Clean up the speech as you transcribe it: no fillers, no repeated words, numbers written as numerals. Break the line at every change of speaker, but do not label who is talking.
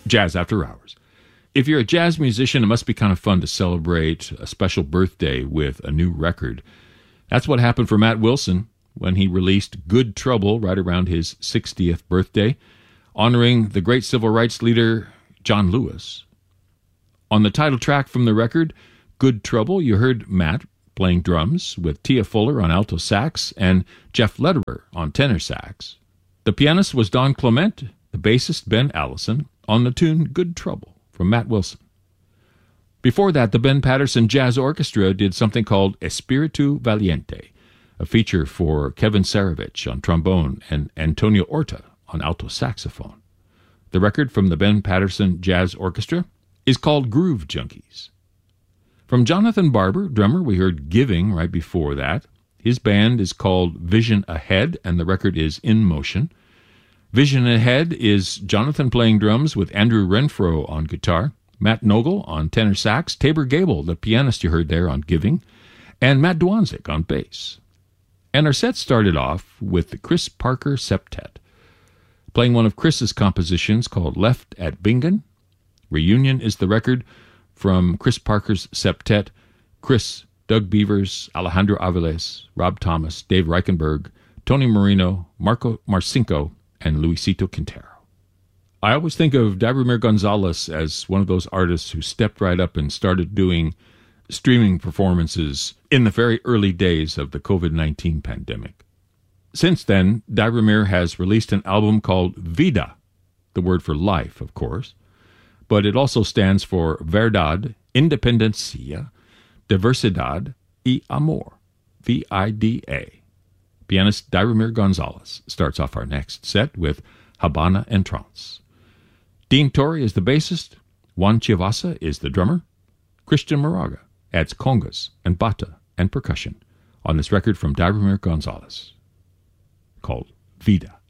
Jazz After Hours. If you're a jazz musician, it must be kind of fun to celebrate a special birthday with a new record. That's what happened for Matt Wilson when he released Good Trouble right around his 60th birthday, honoring the great civil rights leader John Lewis. On the title track from the record, Good Trouble, you heard Matt playing drums with Tia Fuller on alto sax and Jeff Lederer on tenor sax. The pianist was Don Clement, the bassist Ben Allison, on the tune Good Trouble from Matt Wilson. Before that, the Ben Patterson Jazz Orchestra did something called Espiritu Valiente, a feature for Kevin Saravich on trombone and Antonio Orta on alto saxophone. The record from the Ben Patterson Jazz Orchestra is called Groove Junkies. From Jonathan Barber, drummer, we heard Giving right before that. His band is called Vision Ahead, and the record is In Motion. Vision Ahead is Jonathan playing drums with Andrew Renfro on guitar, Matt Nogel on tenor sax, Tabor Gable, the pianist you heard there, on Giving, and Matt Dwanzik on bass. And our set started off with the Chris Parker Septet, playing one of Chris's compositions called Left at Bingen. Reunion is the record from Chris Parker's Septet. Chris, Doug Beavers, Alejandro Aviles, Rob Thomas, Dave Reichenberg, Tony Marino, Marco Marcinko, and Luisito Quintero. I always think of Dairumir Gonzalez as one of those artists who stepped right up and started doing streaming performances in the very early days of the COVID-19 pandemic. Since then, Dairumir has released an album called Vida, the word for life, of course, but it also stands for Verdad, Independencia, Diversidad y Amor, VIDA. Pianist Dairumir Gonzalez starts off our next set with Habana en Trance. Dean Torrey is the bassist, Juan Chivasa is the drummer, Christian Moraga adds congas and bata and percussion on this record from Dairumir Gonzalez called Vida.